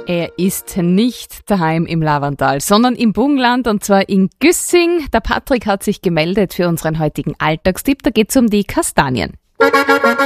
Er ist nicht daheim im Lavantal, sondern im Burgenland und zwar in Güssing. Der Patrick hat sich gemeldet für unseren heutigen Alltagstipp. Da geht's um die Kastanien.